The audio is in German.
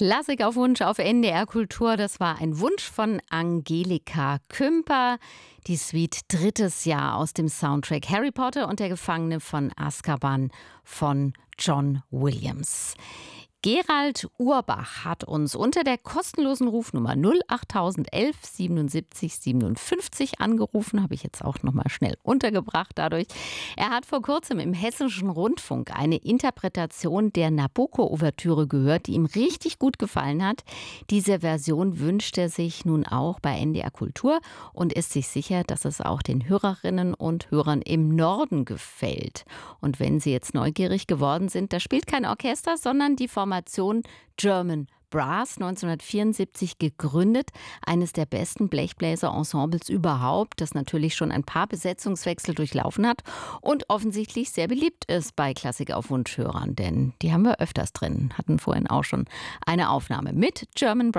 Klassik auf Wunsch auf NDR Kultur. Das war ein Wunsch von Angelika Kümper. Die Suite drittes Jahr aus dem Soundtrack Harry Potter und der Gefangene von Azkaban von John Williams. Gerald Urbach hat uns unter der kostenlosen Rufnummer 08011 77 57 angerufen. Habe ich jetzt auch noch mal schnell untergebracht dadurch. Er hat vor kurzem im Hessischen Rundfunk eine Interpretation der Nabucco-Ouvertüre gehört, die ihm richtig gut gefallen hat. Diese Version wünscht er sich nun auch bei NDR Kultur und ist sich sicher, dass es auch den Hörerinnen und Hörern im Norden gefällt. Und wenn Sie jetzt neugierig geworden sind, da spielt kein Orchester, sondern die Formation German Brass, 1974 gegründet, eines der besten Blechbläser-Ensembles überhaupt, das natürlich schon ein paar Besetzungswechsel durchlaufen hat und offensichtlich sehr beliebt ist bei Klassik auf Wunsch-Hörern, denn die haben wir öfters drin, hatten vorhin auch schon eine Aufnahme mit German Brass.